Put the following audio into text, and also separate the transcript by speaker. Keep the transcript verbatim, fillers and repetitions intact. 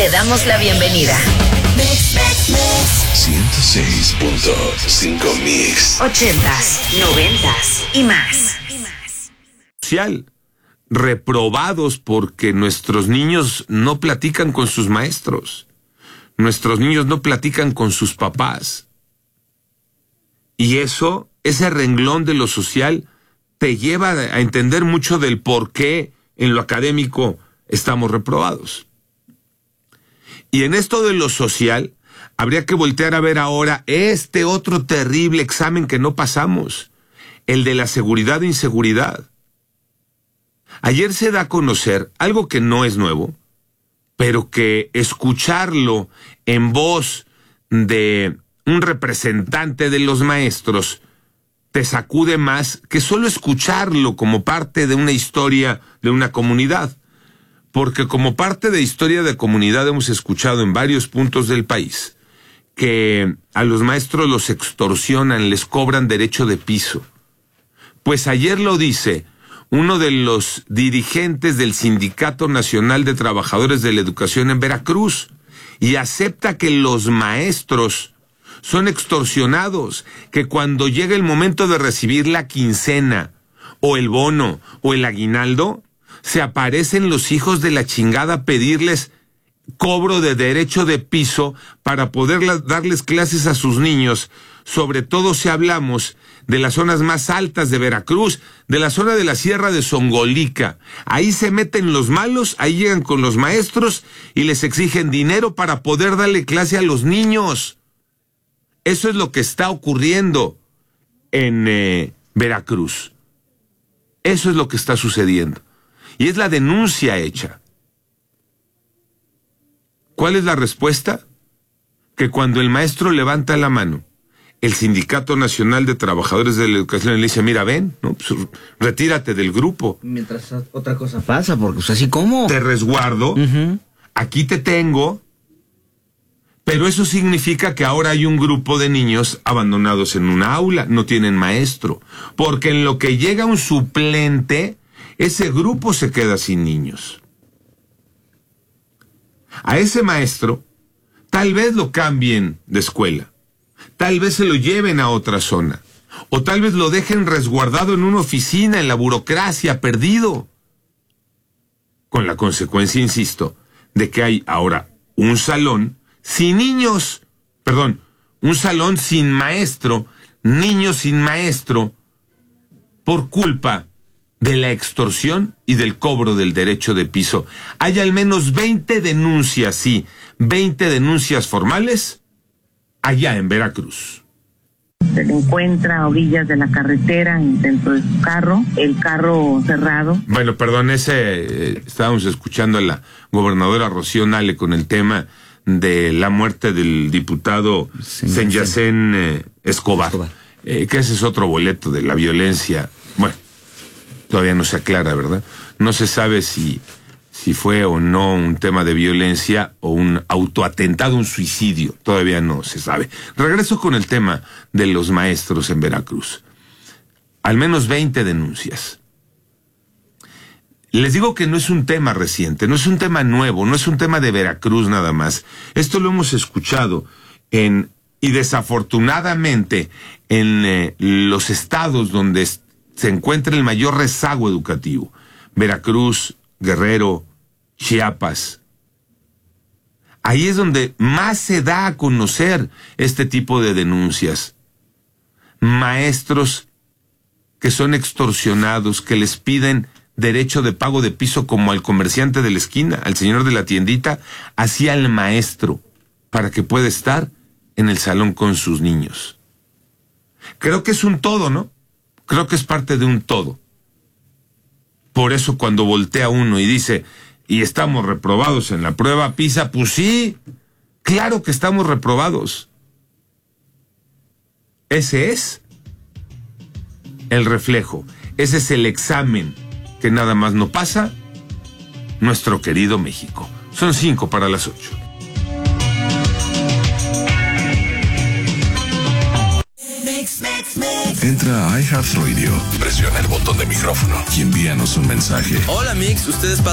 Speaker 1: Te damos la bienvenida.
Speaker 2: ciento seis punto cinco Mix.
Speaker 1: Ochentas, noventas y más.
Speaker 3: Social. Reprobados porque nuestros niños no platican con sus maestros. Nuestros niños no platican con sus papás. Y eso, ese renglón de lo social, te lleva a entender mucho del por qué en lo académico estamos reprobados. Y en esto de lo social, habría que voltear a ver ahora este otro terrible examen que no pasamos, el de la seguridad e inseguridad. Ayer se da a conocer algo que no es nuevo, pero que escucharlo en voz de un representante de los maestros te sacude más que solo escucharlo como parte de una historia de una comunidad. Porque como parte de historia de comunidad hemos escuchado en varios puntos del país que a los maestros los extorsionan, les cobran derecho de piso. Pues ayer lo dice uno de los dirigentes del Sindicato Nacional de Trabajadores de la Educación en Veracruz y acepta que los maestros son extorsionados, que cuando llega el momento de recibir la quincena o el bono o el aguinaldo, se aparecen los hijos de la chingada a pedirles cobro de derecho de piso para poder darles clases a sus niños, sobre todo si hablamos de las zonas más altas de Veracruz, de la zona de la Sierra de Zongolica. Ahí se meten los malos, ahí llegan con los maestros y les exigen dinero para poder darle clase a los niños. Eso es lo que está ocurriendo en eh, Veracruz. Eso es lo que está sucediendo. Y es la denuncia hecha. ¿Cuál es la respuesta? Que cuando el maestro levanta la mano, el Sindicato Nacional de Trabajadores de la Educación le dice, mira, ven, ¿no? Pues, retírate del grupo.
Speaker 4: Mientras otra cosa pasa, porque o sea, así como...
Speaker 3: Te resguardo, uh-huh. Aquí te tengo, pero eso significa que ahora hay un grupo de niños abandonados en una aula, no tienen maestro, porque en lo que llega un suplente, ese grupo se queda sin niños. A ese maestro, tal vez lo cambien de escuela, tal vez se lo lleven a otra zona, o tal vez lo dejen resguardado en una oficina, en la burocracia, perdido. Con la consecuencia, insisto, de que hay ahora un salón sin niños, perdón, un salón sin maestro, niños sin maestro, por culpa de la extorsión y del cobro del derecho de piso. Hay al menos veinte denuncias, sí, veinte denuncias formales allá en Veracruz.
Speaker 5: Se le encuentra a orillas de la carretera dentro de su carro, el carro cerrado.
Speaker 3: Bueno, perdón, ese eh, estábamos escuchando a la gobernadora Rocío Nale con el tema de la muerte del diputado Senyacén eh, Escobar, Escobar. Eh, que ese es otro boleto de la violencia. Bueno, todavía no se aclara, ¿verdad? No se sabe si, si fue o no un tema de violencia o un autoatentado, un suicidio. Todavía no se sabe. Regreso con el tema de los maestros en Veracruz. Al menos veinte denuncias. Les digo que no es un tema reciente, no es un tema nuevo, no es un tema de Veracruz nada más. Esto lo hemos escuchado en, y desafortunadamente, en eh, los estados donde se encuentra el mayor rezago educativo. Veracruz, Guerrero, Chiapas. Ahí es donde más se da a conocer este tipo de denuncias. Maestros que son extorsionados, que les piden derecho de pago de piso como al comerciante de la esquina, al señor de la tiendita, así al maestro, para que pueda estar en el salón con sus niños. Creo que es un todo, ¿no? Creo que es parte de un todo. Por eso cuando voltea uno y dice, y estamos reprobados en la prueba PISA, pues sí, claro que estamos reprobados. Ese es el reflejo, ese es el examen que nada más no pasa nuestro querido México. Son cinco para las ocho.
Speaker 2: Entra a iHeartRadio, presiona el botón de micrófono y envíanos un mensaje.
Speaker 6: Hola Mix, ustedes